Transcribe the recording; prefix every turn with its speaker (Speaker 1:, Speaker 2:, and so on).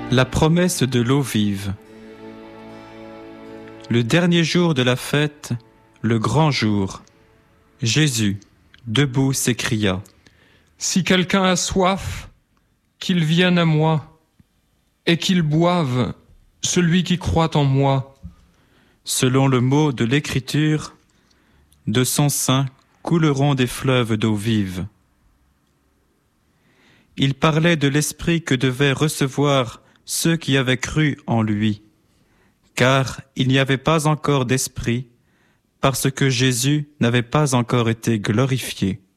Speaker 1: La promesse de l'eau vive. Le dernier jour de la fête, le grand jour, Jésus, debout, s'écria :
Speaker 2: « Si quelqu'un a soif, qu'il vienne à moi, et qu'il boive, celui qui croit en moi. »
Speaker 1: Selon le mot de l'Écriture, de son sein couleront des fleuves d'eau vive. Il parlait de l'Esprit que devaient recevoir ceux qui avaient cru en lui, car il n'y avait pas encore d'Esprit, parce que Jésus n'avait pas encore été glorifié.